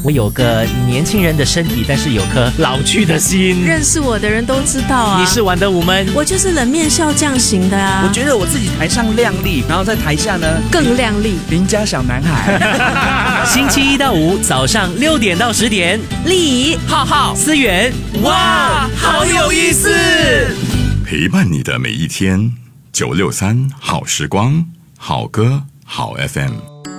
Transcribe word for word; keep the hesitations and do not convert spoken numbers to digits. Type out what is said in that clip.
我有个年轻人的身体，但是有颗老去的心。 认识我的人都知道啊。 你是玩的无门， 我就是冷面笑匠型的啊。 我觉得我自己台上亮丽，然后在台下呢更亮丽， 邻家小男孩。 星期一到五早上六点到十点， 丽怡、 浩浩、思源，哇，好有意思！ 陪伴你的每一天，九六三好时光，好歌好 F M。